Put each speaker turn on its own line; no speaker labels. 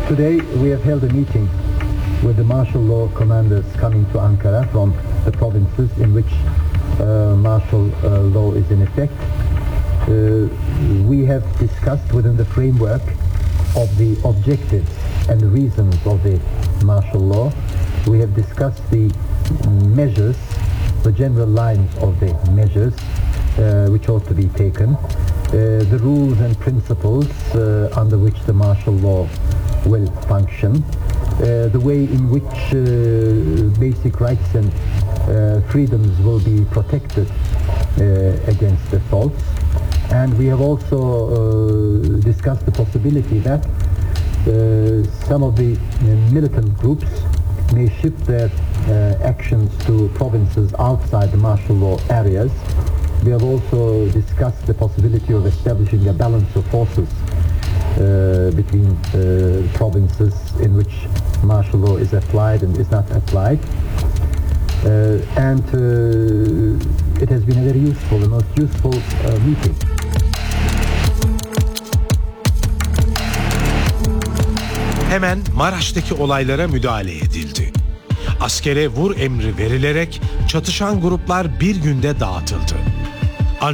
Today we have held a meeting with the martial law commanders coming to Ankara from the provinces in which martial law is in effect. We have discussed within the framework of the objectives and the reasons of the martial law. We have discussed the measures, the general lines of the measures which ought to be taken, the rules and principles under which the martial law will function, the way in which basic rights and freedoms will be protected against assaults. And we have also discussed the possibility that some of the militant groups may shift their actions to provinces outside the martial law areas. We have also discussed the possibility of establishing a balance of forces between provinces in which martial law is applied and is not applied. It has been a very useful, the most useful meeting.
Hemen Maraş'taki olaylara müdahale edildi. Askere vur emri verilerek çatışan gruplar bir günde dağıtıldı.